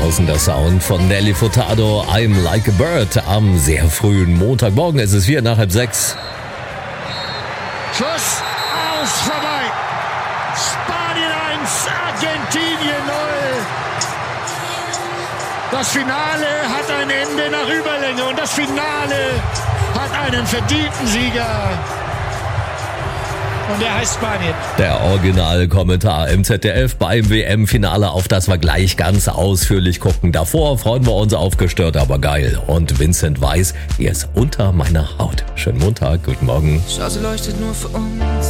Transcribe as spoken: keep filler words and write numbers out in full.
zweitausender Sound von Nelly Furtado, I'm Like a Bird, am sehr frühen Montagmorgen. Es ist vier nach halb sechs. Schuss, aus, vorbei. Spanien eins, Argentinien null. Das Finale hat ein Ende nach Überlänge und das Finale hat einen verdienten Sieger. Und der heißt Spanien. Der Originalkommentar im Z D F beim W M-Finale, auf das wir gleich ganz ausführlich gucken. Davor freuen wir uns auf Gestört, aber geil. Und Vincent Weiss, er ist unter meiner Haut. Schönen Montag, guten Morgen. Schau, sie leuchtet nur für uns.